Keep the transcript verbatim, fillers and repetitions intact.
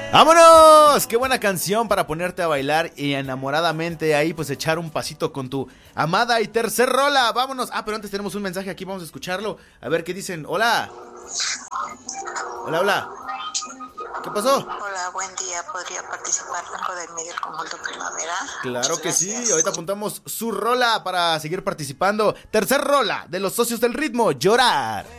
¡Vámonos! ¡Qué buena canción para ponerte a bailar y enamoradamente ahí pues echar un pasito con tu amada! Y tercer rola, vámonos. Ah, pero antes tenemos un mensaje aquí, vamos a escucharlo. A ver qué dicen. Hola. Hola, hola. ¿Qué pasó? Hola, buen día. ¿Podría participar algo del medio del conjunto Primavera? Claro Muchas que sí, gracias. ahorita apuntamos su rola para seguir participando. Tercer rola de los socios del ritmo, Llorar.